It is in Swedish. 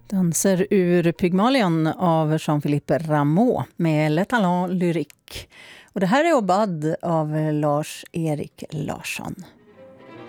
Danser ur Pygmalion av Jean-Philippe Rameau med Le Talent Lyrique. Och det här är Obad av Lars-Erik Larsson.